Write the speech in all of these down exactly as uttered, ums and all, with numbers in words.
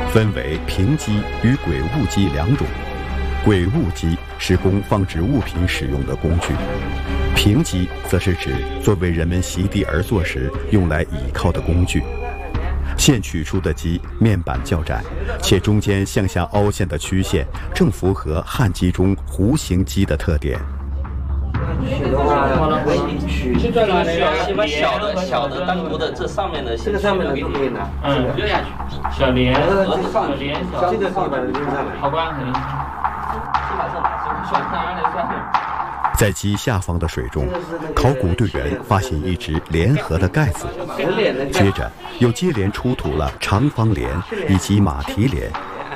分为平机与轨物机两种。轨物机是供放置物品使用的工具，平机则是指作为人们席地而坐时用来倚靠的工具。现取出的机面板较窄，且中间向下凹陷的曲线正符合汉机中弧形机的特点。 取的话，可以取，需要先把小的、小的单独的这上面的，这个上面的都可以拿，嗯，留下去。小连，小连，这个可以把它连上来。好吧，可以。先把这拿上，看哪里算？ 在机下方的水中，考古队员发现一只联合的盖子，接着又接连出土了长方联以及马蹄联。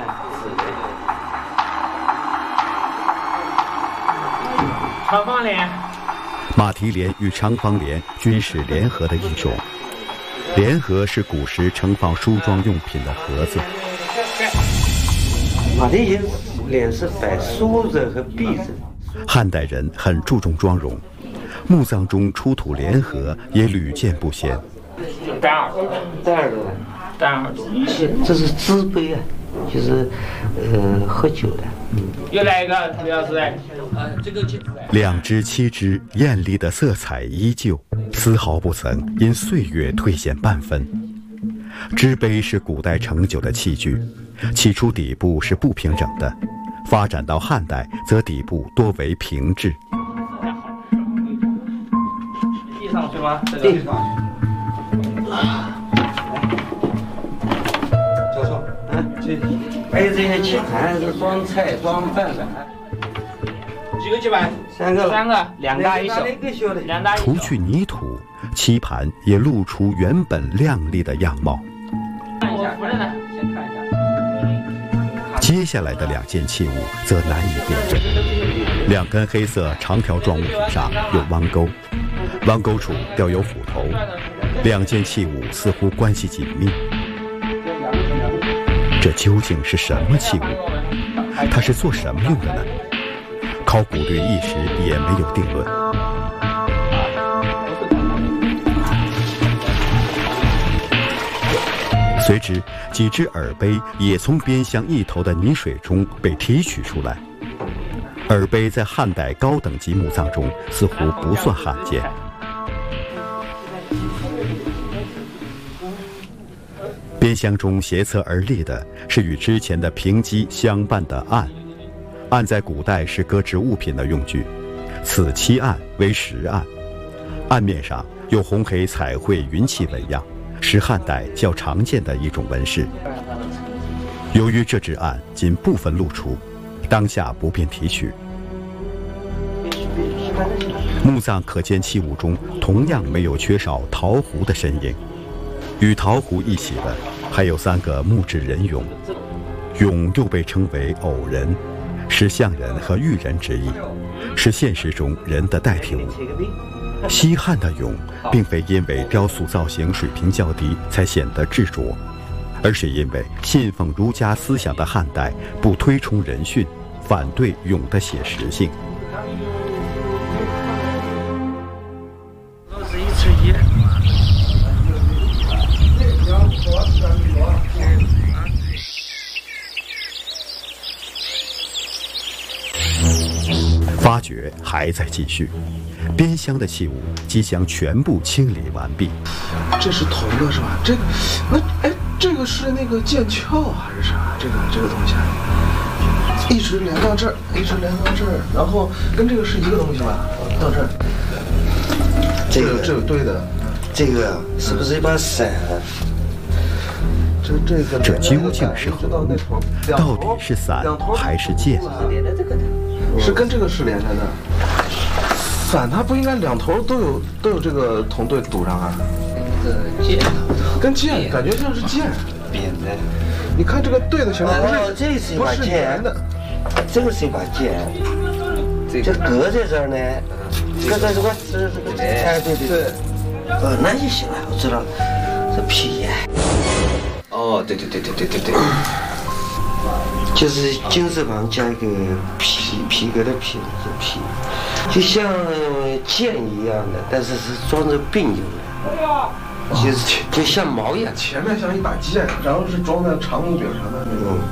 长方联， 马蹄联与长方联均是联合的一种。联合是古时盛放梳妆用品的盒子。 马蹄联是摆梳子和篦子。 汉代人很注重妆容，墓葬中出土联合也屡见不鲜。 戴耳朵，戴耳朵，戴耳朵，这是资杯啊，就是呃喝酒的。嗯， 又来一个，李老师，呃，这个两只七只艳丽的色彩依旧，丝毫不曾因岁月褪显半分。支杯是古代盛酒的器具，起初底部是不平整的。发展到汉代，则底部多为平置。 递上去吗？递上去。教授，嗯，这还有这些棋盘是装菜装饭的。 几个棋盘？ 三个， 三个，两大一小，两大一小。 除去泥土，棋盘也露出原本亮丽的样貌。 看一下，不认得，先看一下。 接下来的两件器物则难以辨认，两根黑色长条状物体上有弯钩，弯钩处雕有斧头，两件器物似乎关系紧密。这究竟是什么器物？它是做什么用的呢？考古队一时也没有定论。随之，几只耳杯也从边厢一头的泥水中被提取出来。耳杯在汉代高等级墓葬中似乎不算罕见。边厢中斜侧而立的是与之前的平机相伴的案，案在古代是搁置物品的用具，此七案为石案，案面上有红黑彩绘云气纹样，是汉代较常见的一种纹饰。由于这只案仅部分露出，当下不便提取。墓葬可见器物中同样没有缺少陶壶的身影，与陶壶一起的还有三个木质人俑，俑又被称为偶人，是象人和玉人之意，是现实中人的代替物。西汉的俑并非因为雕塑造型水平较低才显得执着，而是因为信奉儒家思想的汉代不推崇人殉，反对俑的写实性。 都是一尺一。 发掘还在继续，边厢的器物即将全部清理完毕。 这是铜的是吧？这个，那哎，这个是那个剑鞘还是啥？这个这个东西，一直连到这儿，一直连到这儿，然后跟这个是一个东西吧？到这儿， 这个这个对的， 这个是不是一把伞？ 这这个这究竟是何物？到底是伞还是剑？ 是跟这个是连着的。伞它不应该两头都有都有这个铜对堵上啊？ 这个剑， 跟剑感觉像是剑， 扁的。 你看这个对的形状不是， 哦，这是一不把剑是圆的， 这个是一把剑，这搁在这儿呢，搁在这个这这个哎，对对对，哦，那就行了，我知道，这皮。哦，对对对对对对对，就是金字旁加一个皮，皮革的皮，这皮，就像剑一样的，但是是装着柄用的。 就是就像毛一样， 前面像一把剑，然后是装在长木柄上的那种。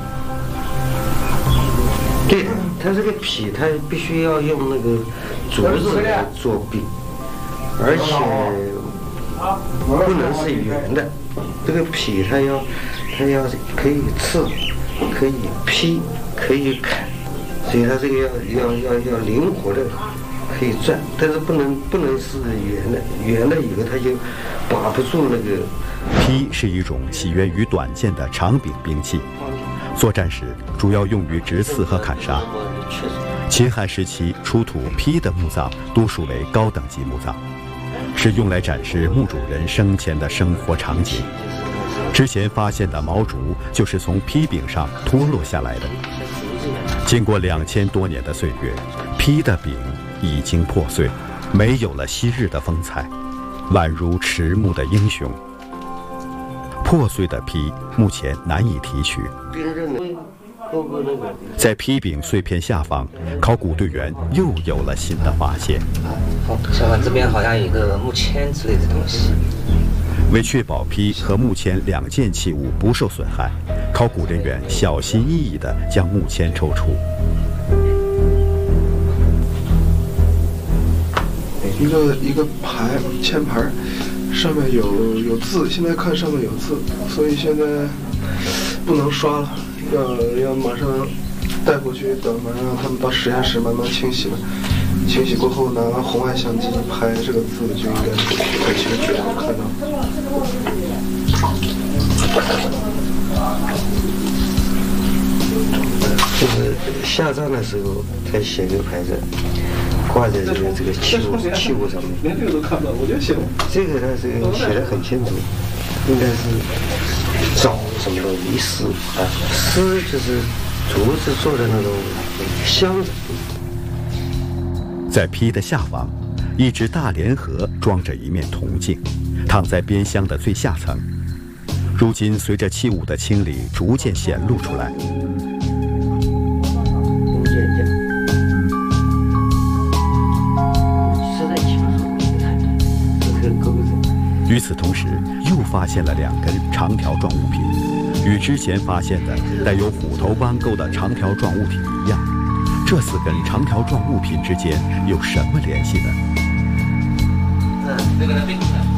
对，它这个皮它必须要用那个竹子来做柄，而且不能是圆的。这个皮它要它要可以刺，可以劈，可以砍，所以它这个要要要要灵活的可以转，但是不能不能是圆的，圆了以后它就把不住那个。 劈是一种起源于短剑的长柄兵器，作战时主要用于直刺和砍杀。秦汉时期出土劈的墓葬多数为高等级墓葬，是用来展示墓主人生前的生活场景。之前发现的毛竹就是从劈柄上脱落下来的。经过两千多年的岁月，劈的柄已经破碎，没有了昔日的风采，宛如迟暮的英雄。破碎的劈目前难以提取。在劈柄碎片下方，考古队员又有了新的发现。 好，小凡这边好像有个木签之类的东西。 为确保劈和木签两件器物不受损害，考古人员小心翼翼地将木签抽出。 一个一个牌签牌，上面有有字，现在看上面有字，所以现在不能刷了，要要马上带回去，等马上让他们到实验室慢慢清洗了。清洗过后拿红外相机拍这个字，就应该是很清楚能看到。 就是下葬的时候，他写个牌子，挂在这个这个器物器物上面。 连这个都看不到，我觉得写这个他是写的很清楚，应该是找什么遗丝啊，丝就是竹子做的那种箱子。 在劈的下方，一只大莲盒装着一面铜镜，躺在边箱的最下层。如今随着器物的清理，逐渐显露出来。与此同时，又发现了两根长条状物品，与之前发现的带有虎头弯钩的长条状物体一样。这四根长条状物品之间有什么联系呢？ 嗯，这个呢并不是。